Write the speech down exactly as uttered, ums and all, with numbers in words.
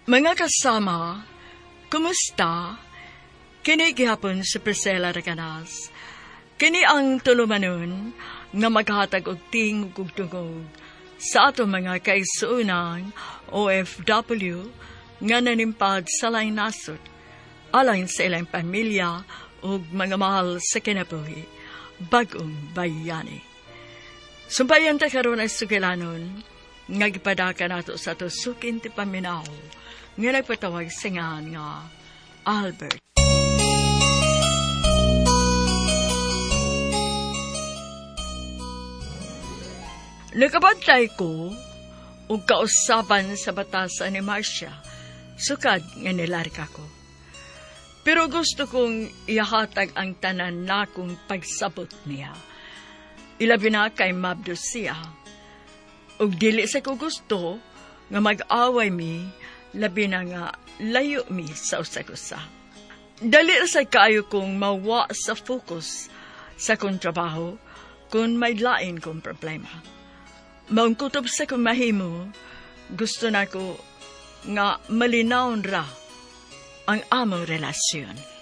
Mga kasama, kumusta? Kini gihapon si Priscilla Reganas. Kini ang tulumanon nga maghatag og ting ug tungog sa ato mga kaisuunang O F W nga nanimpad sa laing nasod, alain sa ilang pamilya ug mga mahal sa kinabuhi, bagong bayani. Sumbayan ta karon ay sugilanon nga gipadaka nato sa ato sukin ti paminaw nga nagpatawag singan nga Albert. Nakabantay ko ug kausapan sa batasan ni Marcia, sukad nga nilarga ko. Pero gusto kong ihatag ang tanan na kong pagsabot niya. Ilabi na kay mabdo siya. Ug dili sa ko gusto nga mag-away mi, labi na nga layo mi sa usa-usa. Dali sa kayo kong mawa sa focus sa kong trabaho kung may lain kong problema. Maong kutob sa kong mahimo, gusto na ko nga malinawon ra ang among relasyon.